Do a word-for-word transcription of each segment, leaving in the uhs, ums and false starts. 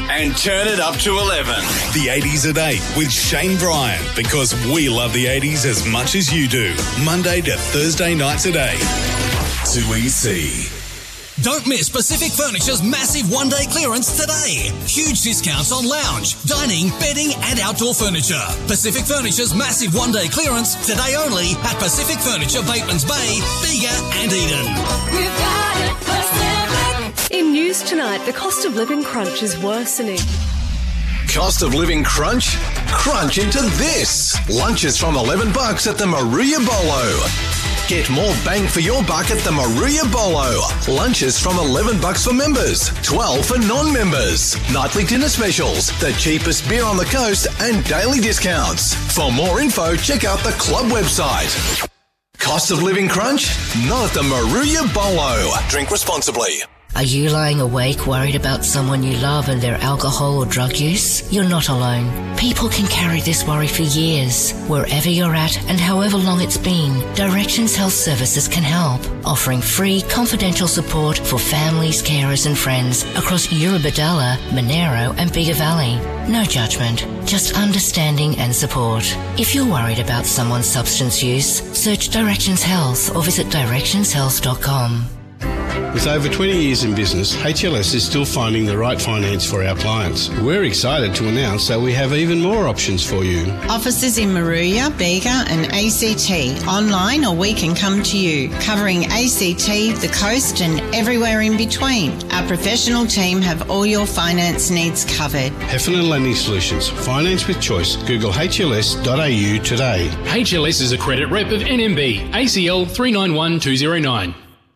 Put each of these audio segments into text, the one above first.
and turn it up to eleven. The eighties at eight with Shane Bryan, because we love the eighties as much as you do. Monday to Thursday nights at eight. two E C. Don't miss Pacific Furniture's massive one-day clearance today. Huge discounts on lounge, dining, bedding and outdoor furniture. Pacific Furniture's massive one-day clearance today only at Pacific Furniture, Bateman's Bay, Bega and Eden. We've got it, Pacific. In news tonight, the cost of living crunch is worsening. Cost of living crunch? Crunch into this. Lunches from eleven bucks at the Maruya Bolo. Get more bang for your buck at the Maruya Bolo. Lunches from eleven bucks for members, twelve for non-members. Nightly dinner specials, the cheapest beer on the coast and daily discounts. For more info, check out the club website. Cost of living crunch? Not at the Maruya Bolo. Drink responsibly. Are you lying awake worried about someone you love and their alcohol or drug use? You're not alone. People can carry this worry for years. Wherever you're at and however long it's been, Directions Health Services can help, offering free, confidential support for families, carers and friends across Eurobodalla, Monero and Bega Valley. No judgment, just understanding and support. If you're worried about someone's substance use, search Directions Health or visit directions health dot com. With over twenty years in business, H L S is still finding the right finance for our clients. We're excited to announce that we have even more options for you. Offices in Maruya, Bega and A C T. Online or we can come to you. Covering A C T, the coast and everywhere in between. Our professional team have all your finance needs covered. Heffernan Lending Solutions. Finance with choice. Google H L S dot A U today. H L S is a credit rep of N M B. A C L three nine one two zero nine.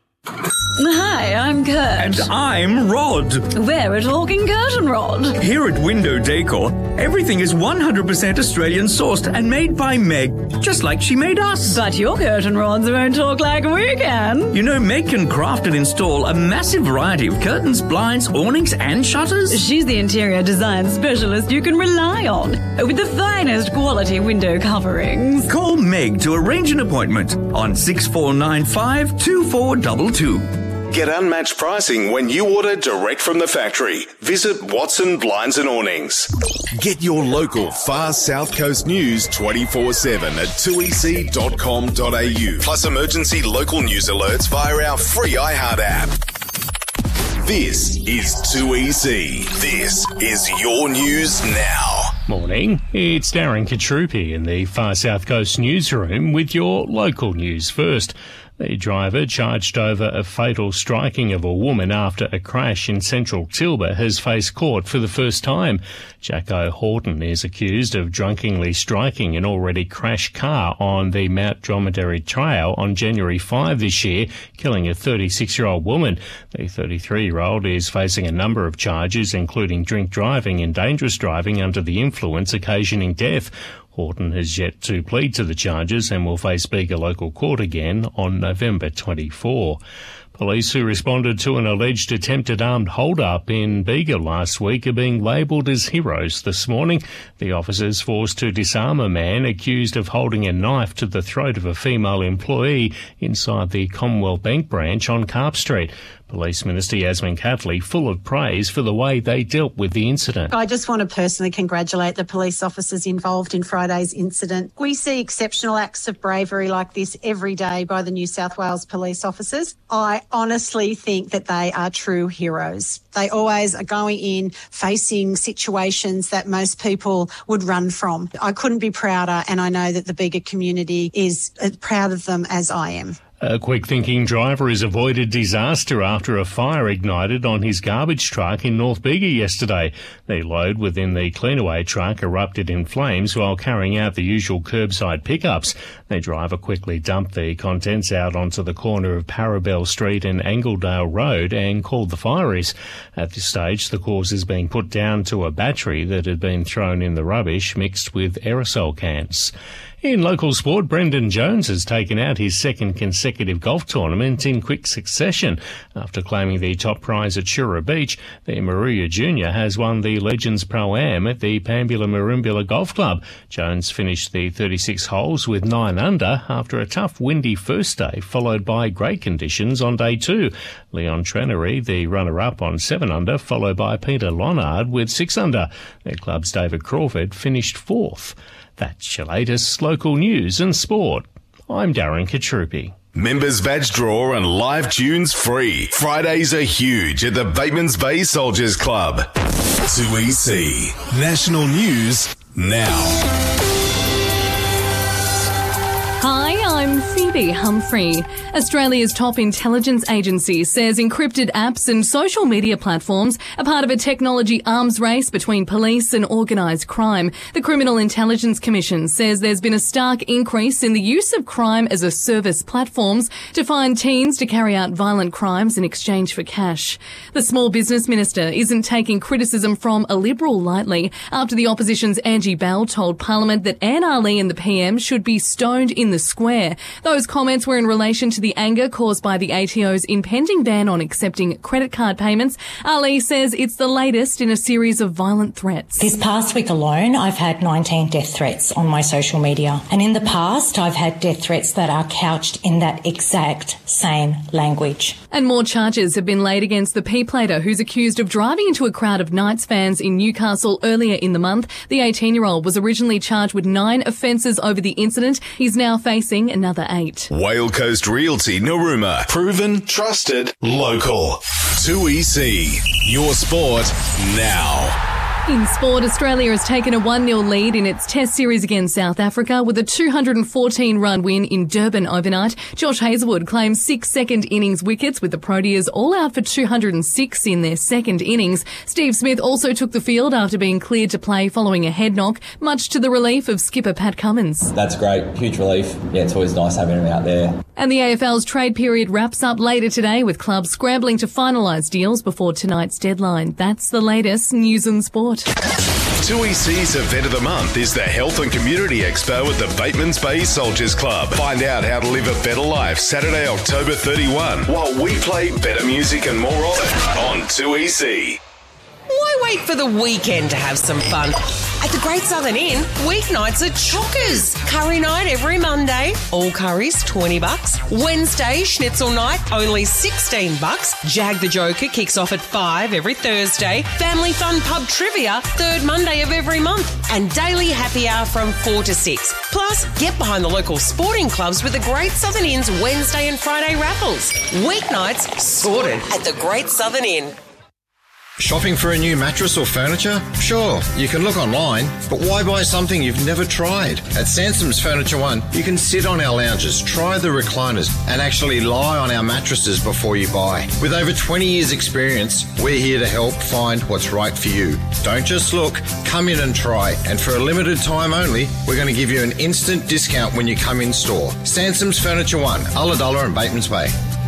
Hi, I'm Kurt. And I'm Rod. We're at Hawking Curtain Rod. Here at Window Decor, everything is one hundred percent Australian sourced and made by Meg, just like she made us. But your curtain rods won't talk like we can. You know, Meg can craft and install a massive variety of curtains, blinds, awnings and shutters. She's the interior design specialist you can rely on, with the finest quality window coverings. Call Meg to arrange an appointment on six four nine five, two four two two. Get unmatched pricing when you order direct from the factory. Visit Watson Blinds and Awnings. Get your local Far South Coast news twenty-four seven at two e c dot com dot a u. Plus emergency local news alerts via our free iHeart app. This is two E C. This is your news now. Morning, it's Darren Katrupi in the Far South Coast newsroom with your local news first. The driver charged over a fatal striking of a woman after a crash in central Tilba has faced court for the first time. Jacko Horton is accused of drunkenly striking an already crashed car on the Mount Dromedary Trail on January fifth this year, killing a thirty-six-year-old woman. The thirty-three-year-old is facing a number of charges, including drink driving and dangerous driving under the influence, occasioning death. Horton has yet to plead to the charges and will face Bega local court again on November twenty-fourth. Police who responded to an alleged attempted armed hold-up in Bega last week are being labelled as heroes this morning. The officers forced to disarm a man accused of holding a knife to the throat of a female employee inside the Commonwealth Bank branch on Carp Street. Police Minister Yasmin Catley full of praise for the way they dealt with the incident. I just want to personally congratulate the police officers involved in Friday's incident. We see exceptional acts of bravery like this every day by the New South Wales police officers. I honestly think that they are true heroes. They always are going in, facing situations that most people would run from. I couldn't be prouder, and I know that the Bega community is as proud of them as I am. A quick-thinking driver has avoided disaster after a fire ignited on his garbage truck in North Bega yesterday. The load within the cleanaway truck erupted in flames while carrying out the usual curbside pickups. The driver quickly dumped the contents out onto the corner of Parabel Street and Angledale Road and called the fireys. At this stage, the cause is being put down to a battery that had been thrown in the rubbish mixed with aerosol cans. In local sport, Brendan Jones has taken out his second consecutive golf tournament in quick succession. After claiming the top prize at Shura Beach, the Maruya Junior has won the Legends Pro-Am at the Pambula Merimbula Golf Club. Jones finished the thirty-six holes with nine under after a tough windy first day, followed by great conditions on day two. Leon Trenery, the runner-up, on seven under, followed by Peter Lonard with six under. Their club's David Crawford finished fourth. That's your latest local news and sport. I'm Darren Katrupi. Members badge draw and live tunes free. Fridays are huge at the Batemans Bay Soldiers Club. two E C. National News now. Hi, I'm Phoebe Humphrey. Australia's top intelligence agency says encrypted apps and social media platforms are part of a technology arms race between police and organised crime. The Criminal Intelligence Commission says there's been a stark increase in the use of crime as a service platforms to find teens to carry out violent crimes in exchange for cash. The Small Business Minister isn't taking criticism from a Liberal lightly after the opposition's Angie Bell told Parliament that Anne Ali and the P M should be stoned in the square. Those comments were in relation to the anger caused by the A T O's impending ban on accepting credit card payments. Ali says it's the latest in a series of violent threats. This past week alone, I've had nineteen death threats on my social media. And in the past, I've had death threats that are couched in that exact same language. And more charges have been laid against the P-plater who's accused of driving into a crowd of Knights fans in Newcastle earlier in the month. The eighteen-year-old was originally charged with nine offences over the incident. He's now facing another eight. Whale Coast Realty Narooma. Proven, trusted, local. two E C. Your sport now. In sport, Australia has taken a one nil lead in its Test series against South Africa with a two hundred fourteen run win in Durban overnight. Josh Hazlewood claims six second innings wickets with the Proteas all out for two hundred six in their second innings. Steve Smith also took the field after being cleared to play following a head knock, much to the relief of skipper Pat Cummins. That's great. Huge relief. Yeah, it's always nice having him out there. And the A F L's trade period wraps up later today with clubs scrambling to finalise deals before tonight's deadline. That's the latest news and sport. two E C's event of the month is the Health and Community Expo at the Batemans Bay Soldiers Club. Find out how to live a better life Saturday, October thirty-first, while we play better music and more of it on two E C. Why wait for the weekend to have some fun? At the Great Southern Inn, weeknights are chockers. Curry night every Monday, all curries twenty bucks. Wednesday, schnitzel night, only sixteen bucks. Jag the Joker kicks off at five every Thursday. Family fun pub trivia, third Monday of every month. And daily happy hour from four to six. Plus, get behind the local sporting clubs with the Great Southern Inn's Wednesday and Friday raffles. Weeknights sorted at the Great Southern Inn. Shopping for a new mattress or furniture? Sure, you can look online, but why buy something you've never tried? At Sansom's Furniture One, you can sit on our lounges, try the recliners, and actually lie on our mattresses before you buy. With over twenty years experience, we're here to help find what's right for you. Don't just look, come in and try, and for a limited time only, we're going to give you an instant discount when you come in store. Sansom's Furniture One, Ulladulla and Batemans Bay.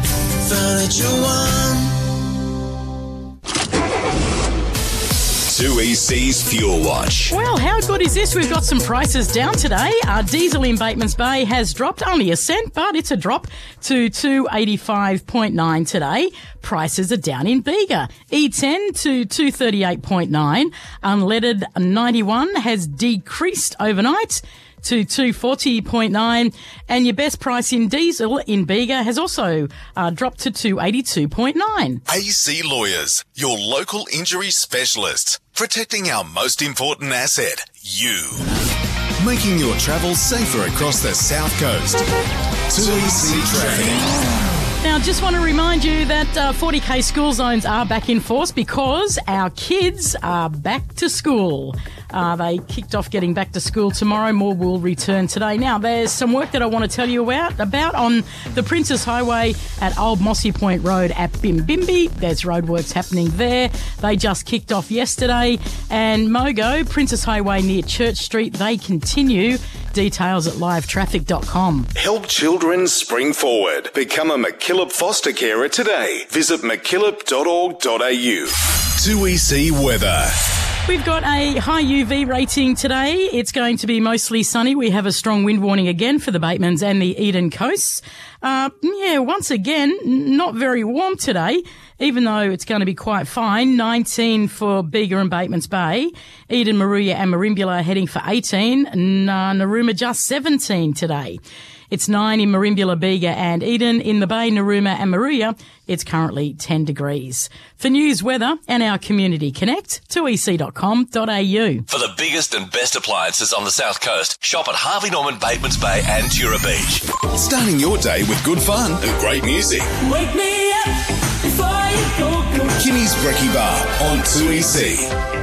Furniture One. two E C's Fuel Watch. Well, how good is this? We've got some prices down today. Our diesel in Batemans Bay has dropped only a cent, but it's a drop to two eighty-five point nine today. Prices are down in Bega. E ten to two thirty-eight point nine. Unleaded ninety-one has decreased overnight to two forty point nine, and your best price in diesel in Bega has also uh, dropped to two eighty-two point nine. A C Lawyers, your local injury specialists, protecting our most important asset, you. Making your travel safer across the South Coast. two E C Traffic. Now, just want to remind you that uh, forty K school zones are back in force because our kids are back to school. Uh, they kicked off getting back to school tomorrow. More will return today. Now, there's some work that I want to tell you about, about on the Princess Highway at Old Mossy Point Road at Bimbimbi. There's roadworks happening there. They just kicked off yesterday. And Mogo, Princess Highway near Church Street, they continue. Details at live traffic dot com. Help children spring forward. Become a McKillop foster carer today. Visit mckillop dot org dot a u. two E C Weather. We've got a high U V rating today. It's going to be mostly sunny. We have a strong wind warning again for the Batemans and the Eden coasts. Uh, yeah, once again, not very warm today, even though it's going to be quite fine. nineteen for Bega and Batemans Bay. Eden, Moruya and Merimbula heading for eighteen. N- uh, Narooma just seventeen today. It's nine in Merimbula, Bega and Eden. In the Bay, Narooma and Moruya, it's currently ten degrees. For news, weather and our Community Connect, two e c dot com dot a u. For the biggest and best appliances on the South Coast, shop at Harvey Norman, Batemans Bay and Tura Beach. Starting your day with good fun and great music. Wake me up before you go, go. Kimmy's Brekkie Bar on two E C.